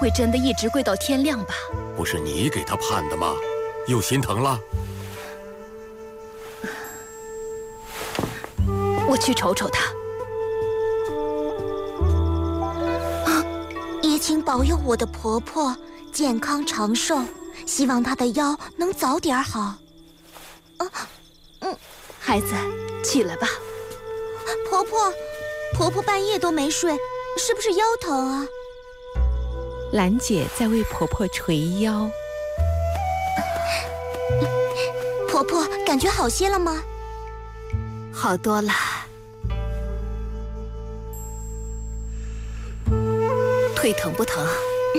会真的一直跪到天亮吧？ 不是你给他判的吗？又心疼了？ 我去瞅瞅他。 也请保佑我的婆婆健康长寿，希望她的腰能早点好。 孩子，起来吧。 婆婆半夜都没睡，是不是腰疼啊？ 兰姐在为婆婆捶腰。 婆婆感觉好些了吗？ 好多了。腿疼不疼？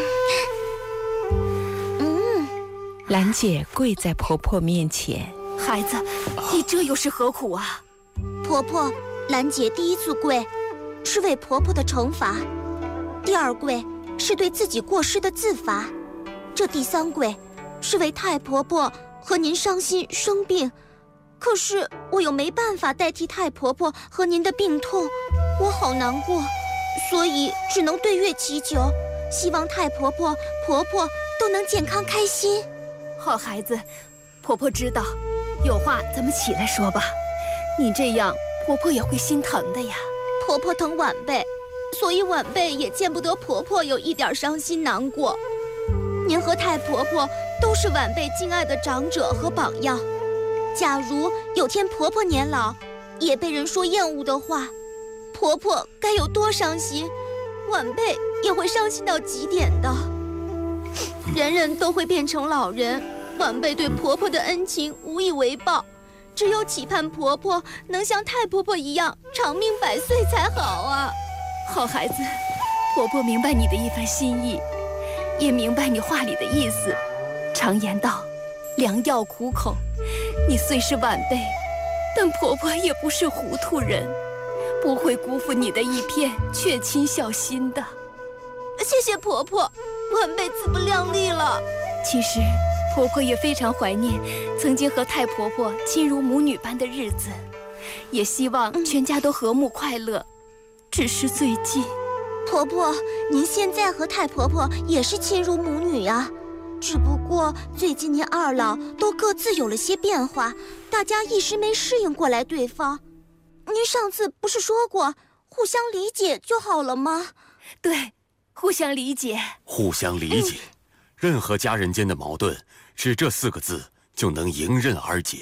兰姐跪在婆婆面前。 孩子，你这又是何苦啊？ 婆婆，兰姐第一次跪，是为婆婆的惩罚；第二跪是对自己过失的自罚；这第三跪是为太婆婆和您伤心生病。可是我又没办法代替太婆婆和您的病痛，我好难过，所以只能对月祈求，希望太婆婆、婆婆都能健康开心。 好孩子，婆婆知道，有话咱们起来说吧。你这样，婆婆也会心疼的呀。 婆婆疼晚辈，所以晚辈也见不得婆婆有一点伤心难过。您和太婆婆都是晚辈敬爱的长者和榜样。假如有天婆婆年老，也被人说厌恶的话，婆婆该有多伤心，晚辈也会伤心到极点的。人人都会变成老人，晚辈对婆婆的恩情无以为报，只有期盼婆婆能像太婆婆一样长命百岁才好啊！ 好孩子，婆婆明白你的一番心意，也明白你话里的意思。常言道，良药苦口。你虽是晚辈，但婆婆也不是糊涂人，不会辜负你的一片确亲孝心的。 谢谢婆婆，晚辈自不量力了。 其实婆婆也非常怀念曾经和太婆婆亲如母女般的日子，也希望全家都和睦快乐。只是最近， 婆婆，您现在和太婆婆也是亲如母女呀，只不过最近您二老都各自有了些变化，大家一时没适应过来对方。您上次不是说过互相理解就好了吗？ 对，互相理解。 互相理解，任何家人间的矛盾，只这4个字就能迎刃而解。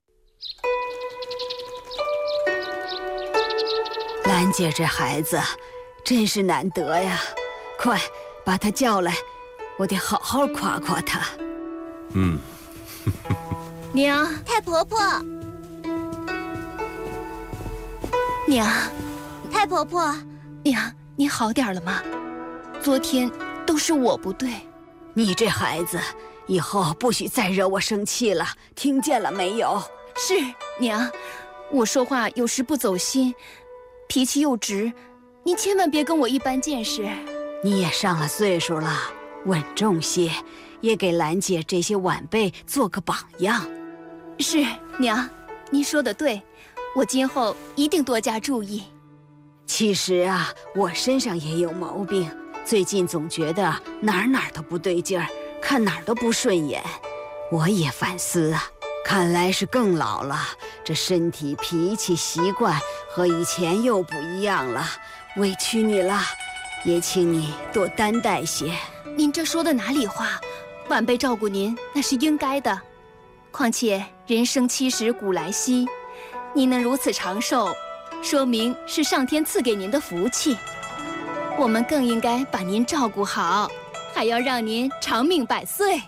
兰姐这孩子真是难得呀，快把她叫来，我得好好夸夸她。 娘， 太婆婆， 娘， 太婆婆， 娘，你好点了吗？昨天都是我不对。 你这孩子，以后不许再惹我生气了，听见了没有？ 是，娘，我说话有时不走心，脾气又直，您千万别跟我一般见识。 你也上了岁数了，稳重些，也给兰姐这些晚辈做个榜样。 是，娘，您说的对，我今后一定多加注意。 其实啊，我身上也有毛病，最近总觉得哪儿都不对劲儿，看哪儿都不顺眼。我也反思啊，看来是更老了，这身体、脾气、习惯和以前又不一样了，委屈你了，也请你多担待些。 您这说的哪里话？晚辈照顾您那是应该的。况且人生70古来稀，您能如此长寿，说明是上天赐给您的福气。我们更应该把您照顾好，还要让您长命百岁。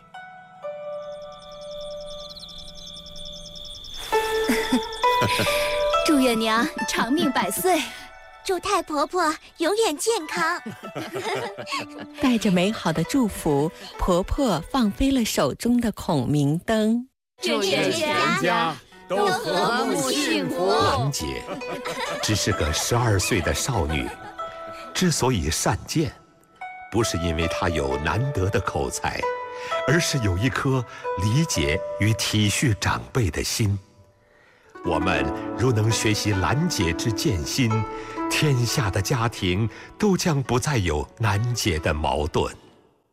祝愿娘长命百岁， 祝太婆婆永远健康。 带着美好的祝福，婆婆放飞了手中的孔明灯。 祝愿全家都和睦幸福。 兰姐只是个12岁的少女，之所以善见，不是因为她有难得的口才，而是有一颗理解与体恤长辈的心。我们如能学习兰姐之艰辛，天下的家庭都将不再有难解的矛盾。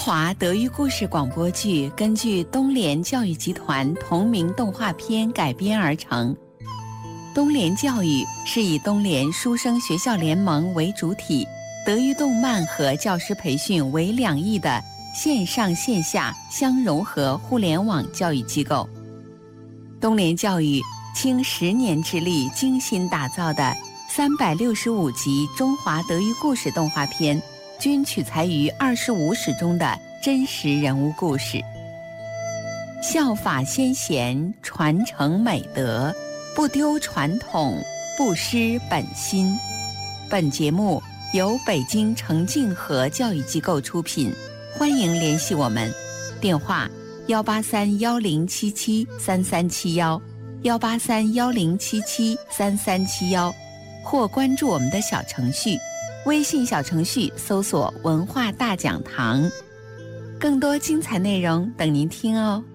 华德育故事广播剧根据东联教育集团同名动画片改编而成。东联教育是以东联书生学校联盟为主体，德育动漫和教师培训为两翼的线上线下相融合互联网教育机构。东联教育倾10年之力精心打造的365集中华德育故事动画片，均取材于25史中的真实人物故事。效法先贤，传承美德，不丢传统，不失本心。本节目由北京程静和教育机构出品，欢迎联系我们，电话18310773371，18310773371，或关注我们的小程序，微信小程序搜索文化大讲堂，更多精彩内容等您听哦。